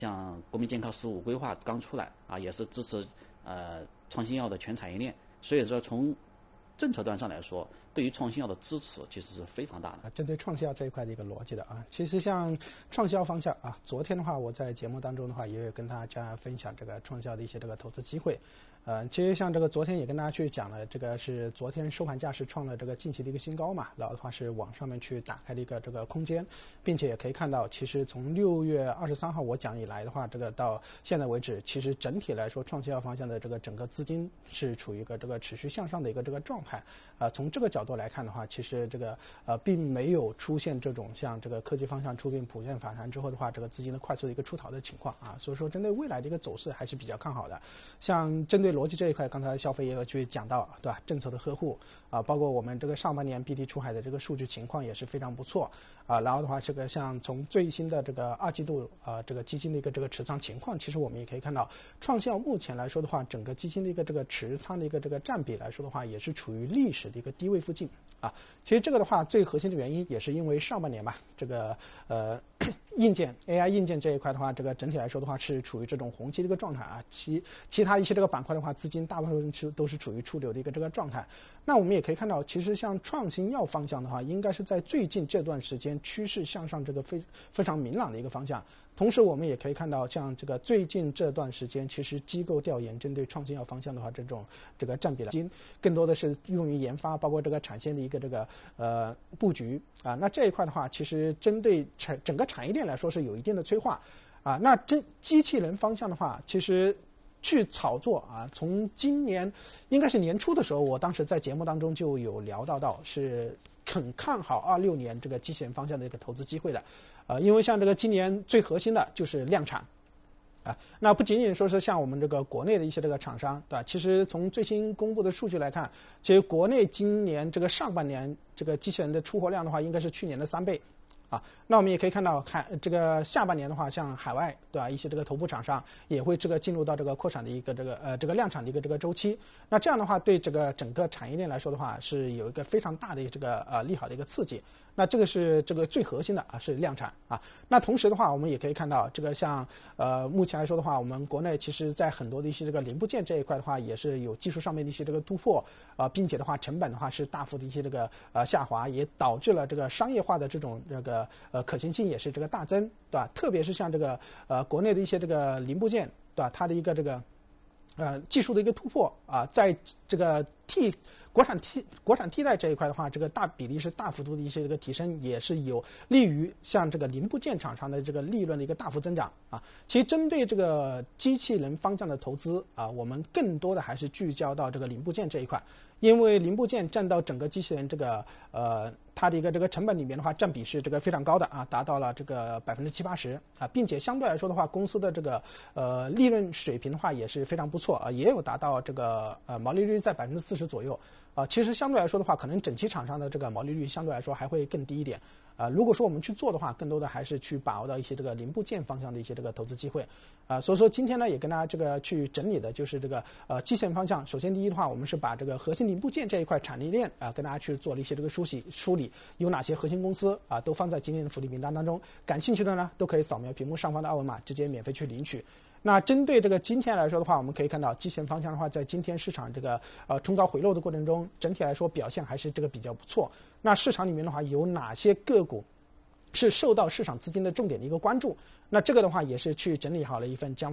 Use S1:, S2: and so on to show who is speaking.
S1: 像国民健康15规划刚出来啊，也是支持创新药的全产业链，所以说从政策端上来说，对于创新药的支持其实是非常大的。
S2: 针对创新药这一块的一个逻辑的啊，其实像创新药方向啊，昨天的话我在节目当中的话也有跟大家分享这个创新药的一些这个投资机会。其实像这个昨天也跟大家去讲了，这个是昨天收盘价是创了这个近期的一个新高嘛，然后的话是往上面去打开的一个这个空间，并且也可以看到，其实从6月23号我讲以来的话，这个到现在为止，其实整体来说创新药方向的这个整个资金是处于一个这个持续向上的一个这个状态。从这个角度来看的话，其实这个并没有出现这种像这个科技方向出现普遍反弹之后的话，这个资金的快速的一个出逃的情况啊，所以说针对未来的一个走势还是比较看好的。像针对逻辑这一块，刚才消费也有去讲到，对吧？政策的呵护啊，包括我们这个上半年 BD 出海的这个数据情况也是非常不错啊。然后的话，这个像从最新的这个2季度这个基金的一个这个持仓情况，其实我们也可以看到，创新药目前来说的话，整个基金的一个这个持仓的一个这个占比来说的话，也是处于历史的一个低位附近啊。其实这个的话，最核心的原因也是因为上半年吧，这个硬件 AI 硬件这一块的话，这个整体来说的话是处于这种红期的一个状态啊，其他一些这个板块的话，资金大部分都是处于出流的一个这个状态。那我们也可以看到，其实像创新药方向的话，应该是在最近这段时间趋势向上这个非常明朗的一个方向。同时我们也可以看到，像这个最近这段时间，其实机构调研针对创新药方向的话，这个占比来更多的是用于研发，包括这个产线的一个这个布局啊。那这一块的话，其实针对整个产业链来说是有一定的催化啊。那机器人方向的话，其实去炒作啊，从今年应该是年初的时候，我当时在节目当中就有聊到是很看好26年这个机器人方向的一个投资机会的。因为像这个今年最核心的就是量产啊，那不仅仅说是像我们这个国内的一些这个厂商，对吧？其实从最新公布的数据来看，其实国内今年这个上半年这个机器人的出货量的话，应该是去年的3倍。啊，那我们也可以看到，这个下半年的话，像海外对吧，一些这个头部厂商也会这个进入到这个扩产的一个这个量产的一个这个周期。那这样的话，对这个整个产业链来说的话，是有一个非常大的这个利好的一个刺激。那这个是这个最核心的啊，是量产啊。那同时的话，我们也可以看到，这个像目前来说的话，我们国内其实在很多的一些这个零部件这一块的话，也是有技术上面的一些这个突破并且的话，成本的话是大幅的一些这个下滑，也导致了这个商业化的这种这个可行性也是这个大增，对吧？特别是像这个国内的一些这个零部件，对吧？它的一个这个技术的一个突破啊，在这个国产替代这一块的话，这个大比例是大幅度的一些这个提升，也是有利于像这个零部件厂商的这个利润的一个大幅增长啊。其实针对这个机器人方向的投资啊，我们更多的还是聚焦到这个零部件这一块，因为零部件占到整个机器人这个它的一个这个成本里面的话，占比是这个非常高的啊，达到了这个70%-80%啊，并且相对来说的话，公司的这个利润水平的话也是非常不错啊，也有达到这个毛利率在40%左右。其实相对来说的话，可能整期厂商的这个毛利率相对来说还会更低一点。如果说我们去做的话，更多的还是去把握到一些这个零部件方向的一些这个投资机会。所以说今天呢，也跟大家这个去整理的就是这个机械方向。首先第一的话，我们是把这个核心零部件这一块产业链跟大家去做了一些这个梳理，有哪些核心公司都放在今天的福利名单当中。感兴趣的呢，都可以扫描屏幕上方的二维码，直接免费去领取。那针对这个今天来说的话，我们可以看到机械方向的话，在今天市场这个冲高回落的过程中，整体来说表现还是这个比较不错。那市场里面的话，有哪些个股是受到市场资金的重点的一个关注？那这个的话也是去整理好了一份